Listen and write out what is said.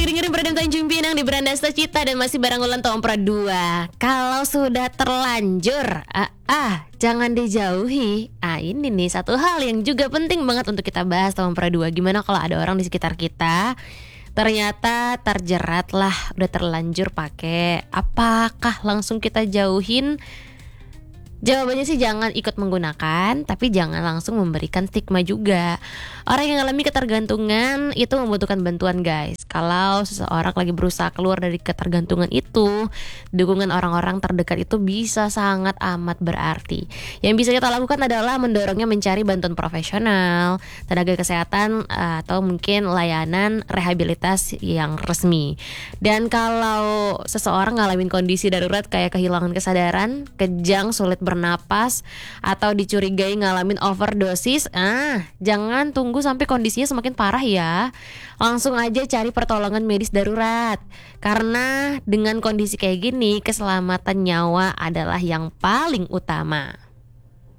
lagi dengerin Berdem Tanjung Pinang di Beranda Cita dan masih bareng Ulan Tompra 2. Kalau sudah terlanjur, jangan dijauhi. Ini nih satu hal yang juga penting banget untuk kita bahas Tompra 2. Gimana kalau ada orang di sekitar kita ternyata terjerat lah, udah terlanjur pakai, apakah langsung kita jauhin? Jawabannya sih jangan ikut menggunakan, tapi jangan langsung memberikan stigma juga. Orang yang mengalami ketergantungan itu membutuhkan bantuan, guys. Kalau seseorang lagi berusaha keluar dari ketergantungan itu, dukungan orang-orang terdekat itu bisa sangat amat berarti. Yang bisa kita lakukan adalah mendorongnya mencari bantuan profesional, tenaga kesehatan, atau mungkin layanan rehabilitas yang resmi. Dan kalau seseorang ngalamin kondisi darurat kayak kehilangan kesadaran, kejang, sulit bernapas, atau dicurigai ngalamin overdosis, jangan tunggu sampai kondisinya semakin parah ya. Langsung aja cari pertolongan medis darurat. Karena dengan kondisi kayak gini, keselamatan nyawa adalah yang paling utama.